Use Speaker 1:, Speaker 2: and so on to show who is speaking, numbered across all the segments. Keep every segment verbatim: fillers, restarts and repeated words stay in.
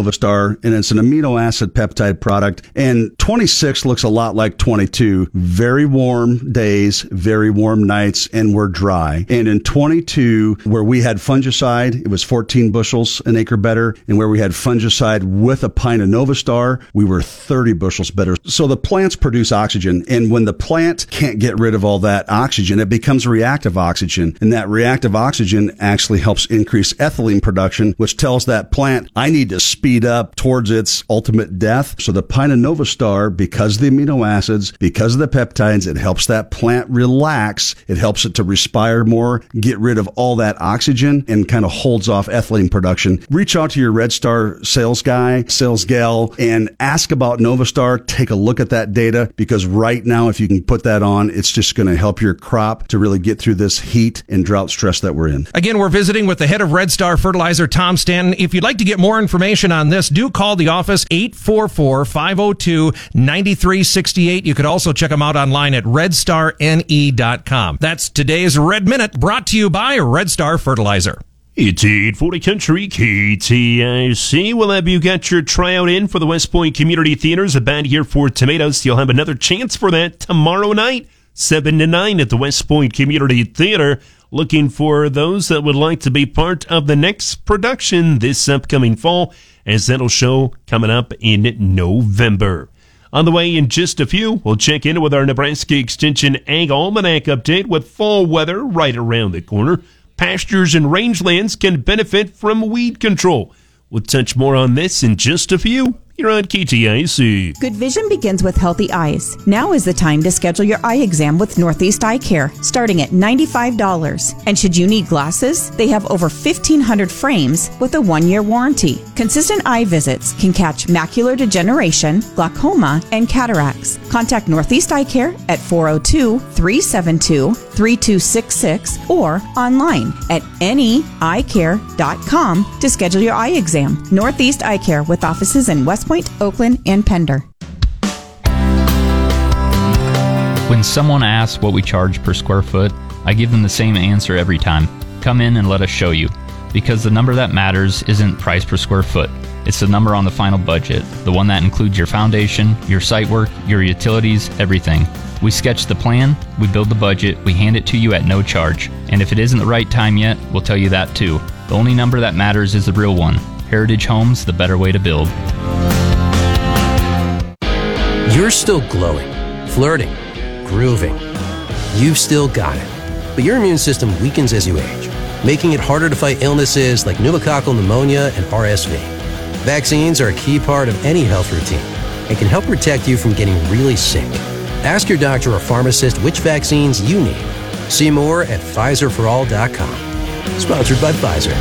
Speaker 1: Novastar, and it's an amino acid peptide product. And twenty-six looks a lot like twenty-two. Very warm days, very warm nights, and we're dry. And in twenty-two, where we had fungicide, it was fourteen bushels an acre better. And where we had fungicide with a pint of Novastar, we were thirty bushels better. So the plants produce oxygen. And when the plant can't get rid of all that oxygen, it becomes reactive oxygen. And that reactive oxygen actually helps increase ethylene production, which tells that plant, I need to speed up towards its ultimate death. So the pint of Novastar, because of the amino acids, because of the peptides, it helps that plant relax. It helps it to respire more, get rid of all that oxygen, and kind of holds off ethylene production. Reach out to your Red Star sales guy, sales gal, and ask about Novastar. Take a look at that data, because right now, if you can put that on, it's just going to help your crop to really get through this heat and drought stress that we're in.
Speaker 2: Again, we're visiting with the head of Red Star Fertilizer, Tom Stanton. If you'd like to get more information on this, do call the office, eight four four, five oh two, nine three six eight. You could also check them out online at red star n e dot com. That's today's Red Minute, brought to you by Red Star Fertilizer.
Speaker 3: It's eight forty Country K T I C. Well, have you got your tryout in for the West Point Community Theater's A Bad Year for Tomatoes? You'll have another chance for that tomorrow night, seven to nine at the West Point Community Theater. Looking for those that would like to be part of the next production this upcoming fall, as that'll show coming up in November. On the way in just a few, we'll check in with our Nebraska Extension Ag Almanac update with fall weather right around the corner. Pastures and rangelands can benefit from weed control. We'll touch more on this in just a few. You're on K T I C.
Speaker 4: Good vision begins with healthy eyes. Now is the time to schedule your eye exam with Northeast Eye Care, starting at ninety-five dollars. And should you need glasses, they have over fifteen hundred frames with a one-year warranty. Consistent eye visits can catch macular degeneration, glaucoma, and cataracts. Contact Northeast Eye Care at four oh two, three seven two, three two six six or online at N E eye care dot com to schedule your eye exam. Northeast Eye Care, with offices in West Point, Oakland, and Pender.
Speaker 5: When someone asks what we charge per square foot, I give them the same answer every time. Come in and let us show you. Because the number that matters isn't price per square foot. It's the number on the final budget, the one that includes your foundation, your site work, your utilities, everything. We sketch the plan, we build the budget, we hand it to you at no charge. And if it isn't the right time yet, we'll tell you that too. The only number that matters is the real one. Heritage Homes, the better way to build.
Speaker 6: You're still glowing, flirting, grooving. You've still got it. But your immune system weakens as you age, making it harder to fight illnesses like pneumococcal pneumonia and R S V. Vaccines are a key part of any health routine and can help protect you from getting really sick. Ask your doctor or pharmacist which vaccines you need. See more at Pfizer for all dot com. Sponsored by Pfizer.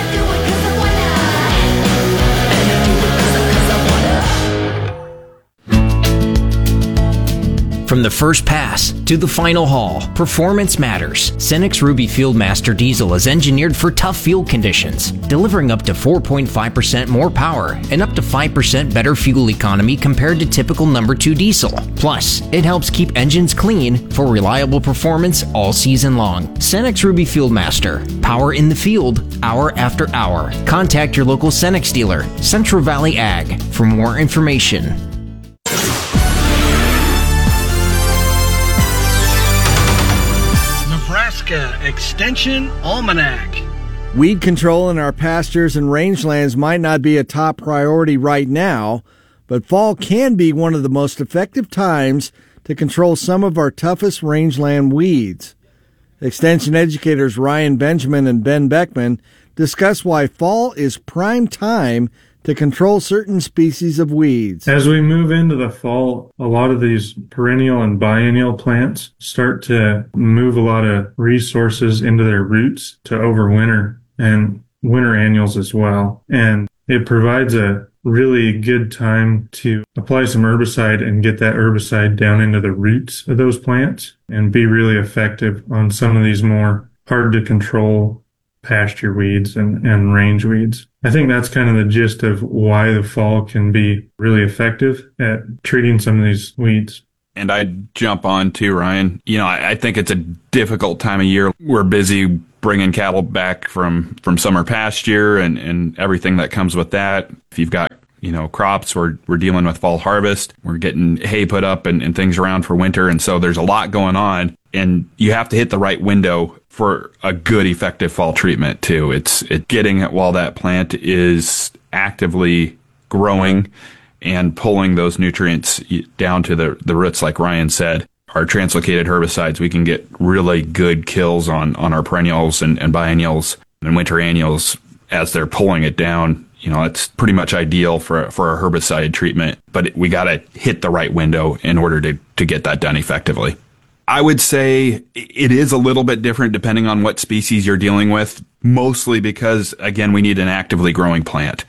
Speaker 7: From the first pass to the final haul, performance matters. Cenex Ruby Fieldmaster Diesel is engineered for tough field conditions, delivering up to four point five percent more power and up to five percent better fuel economy compared to typical number two diesel. Plus, it helps keep engines clean for reliable performance all season long. Cenex Ruby Fieldmaster, power in the field, hour after hour. Contact your local Cenex dealer, Central Valley Ag, for more information.
Speaker 8: Extension Almanac.
Speaker 9: Weed control in our pastures and rangelands might not be a top priority right now, but fall can be one of the most effective times to control some of our toughest rangeland weeds. Extension educators Ryan Benjamin and Ben Beckman discuss why fall is prime time to control certain species of weeds.
Speaker 10: As we move into the fall, a lot of these perennial and biennial plants start to move a lot of resources into their roots to overwinter, and winter annuals as well. And it provides a really good time to apply some herbicide and get that herbicide down into the roots of those plants and be really effective on some of these more hard to control pasture weeds and, and range weeds. I think that's kind of the gist of why the fall can be really effective at treating some of these weeds.
Speaker 11: And I'd jump on too, Ryan. You know, I, I think it's a difficult time of year. We're busy bringing cattle back from, from summer pasture and, and everything that comes with that. If you've got you know, crops. We're, we're dealing with fall harvest. We're getting hay put up and, and things around for winter. And so there's a lot going on, and you have to hit the right window for a good, effective fall treatment too. It's it getting it while that plant is actively growing and pulling those nutrients down to the, the roots, like Ryan said. Our translocated herbicides, we can get really good kills on, on our perennials and, and biennials and winter annuals as they're pulling it down. You know, it's pretty much ideal for for a herbicide treatment, but we got to hit the right window in order to, to get that done effectively. I would say it is a little bit different depending on what species you're dealing with, mostly because, again, we need an actively growing plant.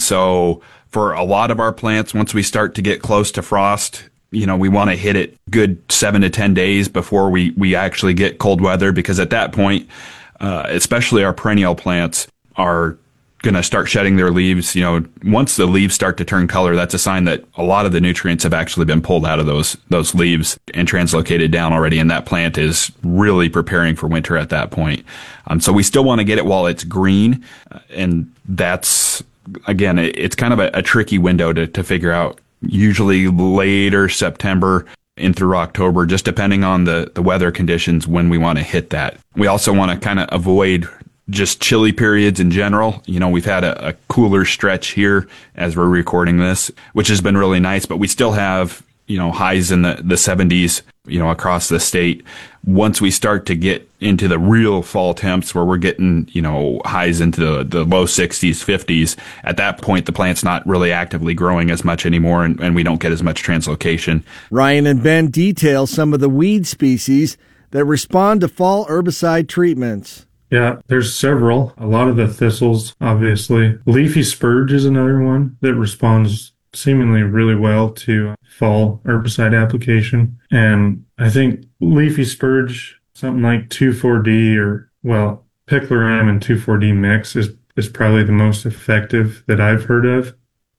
Speaker 11: So for a lot of our plants, once we start to get close to frost, you know, we want to hit it good seven to ten days before we, we actually get cold weather, because at that point, uh, especially our perennial plants are going to start shedding their leaves. You know, once the leaves start to turn color, that's a sign that a lot of the nutrients have actually been pulled out of those those leaves and translocated down already, and that plant is really preparing for winter at that point. Um, so we still want to get it while it's green, uh, and that's, again, it, it's kind of a, a tricky window to, to figure out. Usually later September in through October, just depending on the, the weather conditions when we want to hit that. We also want to kind of avoid just chilly periods in general. You know, we've had a, a cooler stretch here as we're recording this, which has been really nice, but we still have, you know, highs in the, the seventies, you know, across the state. Once we start to get into the real fall temps where we're getting, you know, highs into the, the low sixties, fifties, at that point, the plant's not really actively growing as much anymore, and, and we don't get as much translocation.
Speaker 9: Ryan and Ben detail some of the weed species that respond to fall herbicide treatments.
Speaker 10: Yeah, there's several. A lot of the thistles, obviously. Leafy spurge is another one that responds seemingly really well to fall herbicide application. And I think leafy spurge, something like two four D or, well, picloram and two four D mix is, is probably the most effective that I've heard of.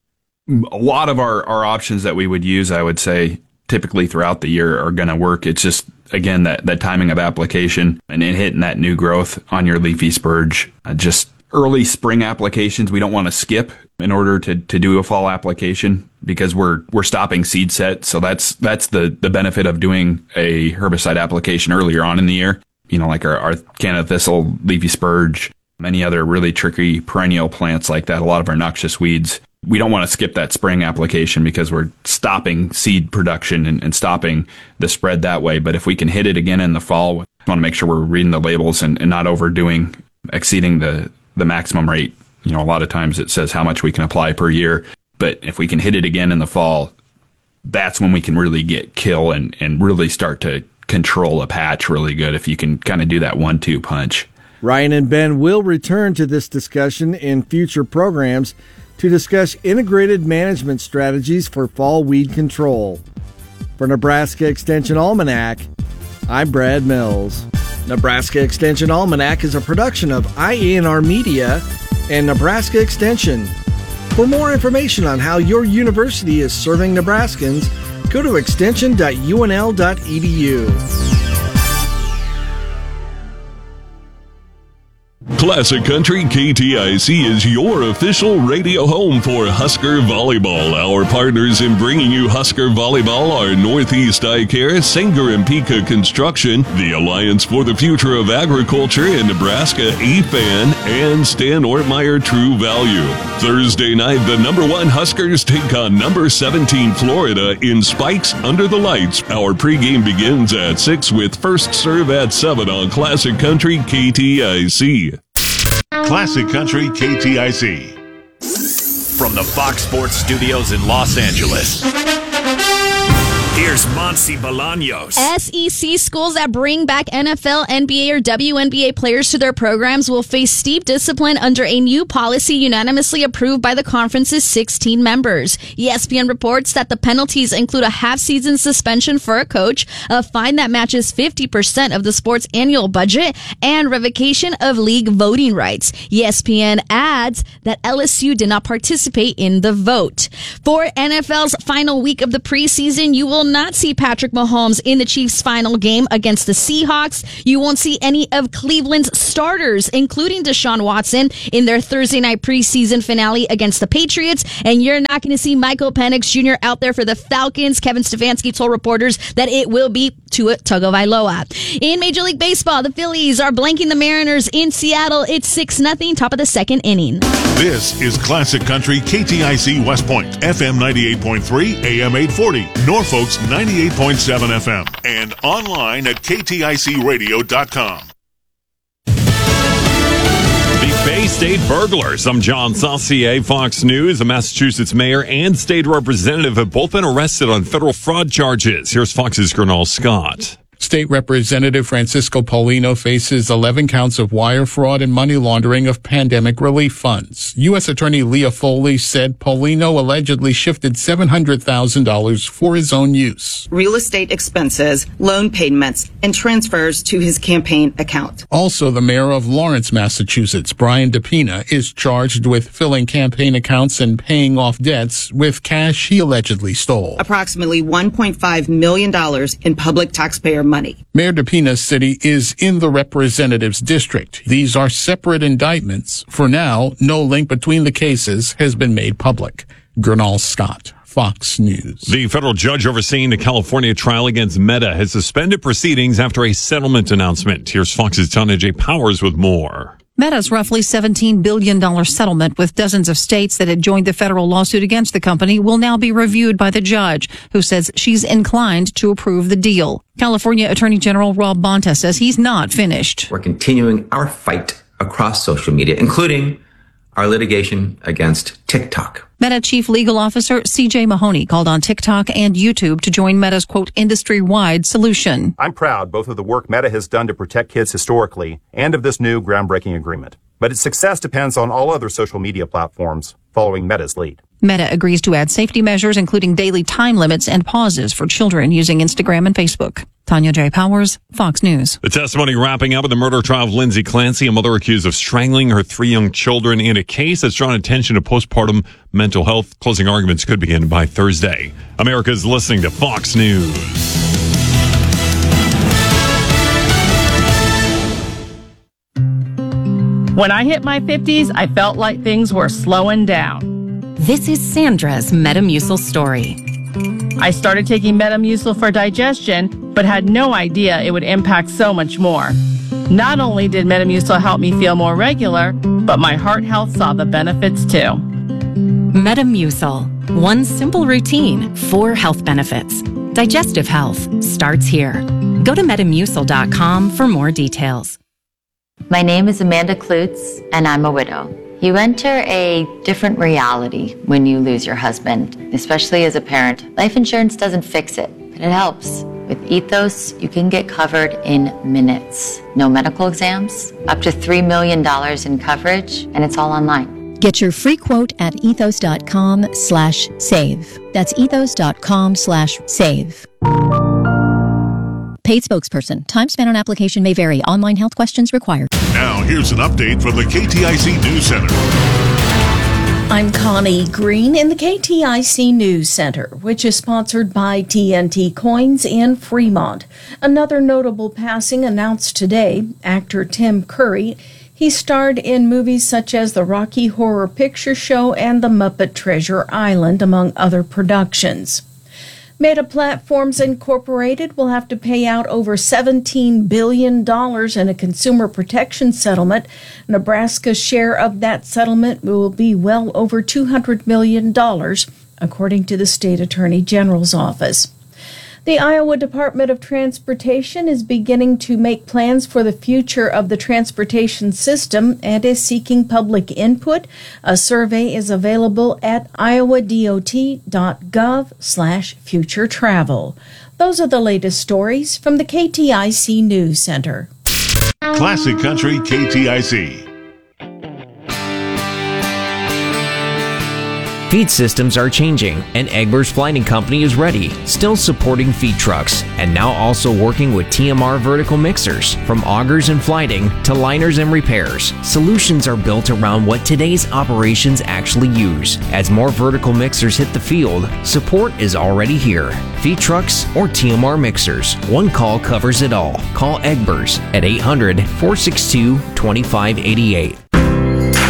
Speaker 11: A lot of our, our options that we would use, I would say, typically throughout the year are going to work. It's just, again, that, that timing of application and then hitting that new growth on your leafy spurge. Uh, just early spring applications, we don't want to skip in order to, to do a fall application because we're we're stopping seed set. So that's that's the, the benefit of doing a herbicide application earlier on in the year. You know, like our, our Canada thistle, leafy spurge, many other really tricky perennial plants like that, a lot of our noxious weeds. We don't want to skip that spring application because we're stopping seed production and, and stopping the spread that way. But if we can hit it again in the fall, we want to make sure we're reading the labels and, and not overdoing, exceeding the, the maximum rate. You know, a lot of times it says how much we can apply per year. But if we can hit it again in the fall, that's when we can really get kill and, and really start to control a patch really good if you can kind of do that one two punch.
Speaker 9: Ryan and Ben will return to this discussion in future programs to discuss integrated management strategies for fall weed control. For Nebraska Extension Almanac, I'm Brad Mills. Nebraska Extension Almanac is a production of I E N R Media and Nebraska Extension. For more information on how your university is serving Nebraskans, go to extension dot U N L dot E D U.
Speaker 12: Classic Country K T I C is your official radio home for Husker Volleyball. Our partners in bringing you Husker Volleyball are Northeast Eye Care, Sanger and Pika Construction, the Alliance for the Future of Agriculture in Nebraska, A F A N, and Stan Ortmeyer True Value. Thursday night, the number one Huskers take on number seventeen Florida in Spikes Under the Lights. Our pregame begins at six with first serve at seven on Classic Country K T I C.
Speaker 13: Classic Country K T I C. From the Fox Sports Studios in Los Angeles, here's Monsi Bolaños.
Speaker 14: S E C schools that bring back N F L, N B A, or W N B A players to their programs will face steep discipline under a new policy unanimously approved by the conference's sixteen members. E S P N reports that the penalties include a half-season suspension for a coach, a fine that matches fifty percent of the sport's annual budget, and revocation of league voting rights. E S P N adds that L S U did not participate in the vote. For N F L's final week of the preseason, you will not see Patrick Mahomes in the Chiefs' final game against the Seahawks. You won't see any of Cleveland's starters, including Deshaun Watson, in their Thursday night preseason finale against the Patriots. And you're not going to see Michael Penix Junior out there for the Falcons. Kevin Stefanski told reporters that it will be Tua Tagovailoa. In Major League Baseball, the Phillies are blanking the Mariners in Seattle. It's six nothing, top of the second inning.
Speaker 15: This is Classic Country K T I C West Point, F M ninety-eight point three, A M eight forty, Norfolk's ninety-eight point seven F M, and online at K T I C radio dot com.
Speaker 16: The Bay State burglars. I'm John Saucier, Fox News. A Massachusetts mayor and state representative have both been arrested on federal fraud charges. Here's Fox's Gernal Scott.
Speaker 17: State Representative Francisco Paulino faces eleven counts of wire fraud and money laundering of pandemic relief funds. U S Attorney Leah Foley said Paulino allegedly shifted seven hundred thousand dollars for his own use.
Speaker 18: Real estate expenses, loan payments, and transfers to his campaign account.
Speaker 17: Also, the mayor of Lawrence, Massachusetts, Brian DePina, is charged with filling campaign accounts and paying off debts with cash he allegedly stole.
Speaker 18: Approximately one point five million dollars in public taxpayer money.
Speaker 17: Mayor DePina's city is in the representative's district. These are separate indictments. For now, no link between the cases has been made public. Gernal Scott, Fox News.
Speaker 16: The federal judge overseeing the California trial against Meta has suspended proceedings after a settlement announcement. Here's Fox's Tanya J. Powers with more.
Speaker 19: Meta's roughly seventeen billion dollars settlement with dozens of states that had joined the federal lawsuit against the company will now be reviewed by the judge, who says she's inclined to approve the deal. California Attorney General Rob Bonta says he's not finished.
Speaker 20: We're continuing our fight across social media, including our litigation against TikTok.
Speaker 19: Meta Chief Legal Officer C J Mahoney called on TikTok and YouTube to join Meta's, quote, industry-wide solution.
Speaker 21: I'm proud both of the work Meta has done to protect kids historically and of this new groundbreaking agreement. But its success depends on all other social media platforms following Meta's lead.
Speaker 19: Meta agrees to add safety measures, including daily time limits and pauses for children using Instagram and Facebook. Tanya J. Powers, Fox News.
Speaker 16: The testimony wrapping up in the murder trial of Lindsay Clancy, a mother accused of strangling her three young children in a case that's drawn attention to postpartum mental health. Closing arguments could begin by Thursday. America's listening to Fox News.
Speaker 22: When I hit my fifties, I felt like things were slowing down.
Speaker 23: This is Sandra's Metamucil story.
Speaker 22: I started taking Metamucil for digestion, but had no idea it would impact so much more. Not only did Metamucil help me feel more regular, but my heart health saw the benefits too.
Speaker 23: Metamucil. One simple routine, four health benefits. Digestive health starts here. Go to metamucil dot com for more details.
Speaker 24: My name is Amanda Klutz, and I'm a widow. You enter a different reality when you lose your husband, especially as a parent. Life insurance doesn't fix it, but it helps. With Ethos, you can get covered in minutes. No medical exams, up to three million dollars in coverage, and it's all online.
Speaker 25: Get your free quote at ethos dot com slash save. That's ethos dot com slash save. Paid spokesperson. Time spent on application may vary. Online health questions required.
Speaker 15: Now, here's an update from the K T I C News Center.
Speaker 26: I'm Connie Green in the K T I C News Center, which is sponsored by T N T Coins in Fremont. Another notable passing announced today, actor Tim Curry. He starred in movies such as The Rocky Horror Picture Show and The Muppet Treasure Island, among other productions. Meta Platforms Incorporated will have to pay out over seventeen billion dollars in a consumer protection settlement. Nebraska's share of that settlement will be well over two hundred million dollars, according to the state attorney general's office. The Iowa Department of Transportation is beginning to make plans for the future of the transportation system and is seeking public input. A survey is available at iowa dot dot gov slash future travel. Those are the latest stories from the K T I C News Center.
Speaker 15: Classic Country K T I C.
Speaker 7: Feed systems are changing, and Egbers Flighting Company is ready, still supporting feed trucks, and now also working with T M R vertical mixers. From augers and flighting to liners and repairs, solutions are built around what today's operations actually use. As more vertical mixers hit the field, support is already here. Feed trucks or T M R mixers, one call covers it all. Call Egbers at eight hundred, four six two, two five eight eight.